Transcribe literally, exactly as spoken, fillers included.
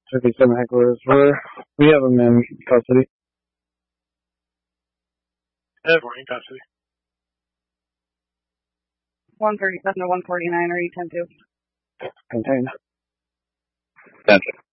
fifty-seven headquarters. We're, we have him in custody. Yeah, we're in custody. one thirty-seven to one forty-nine, are you ten two? Contained. Attention.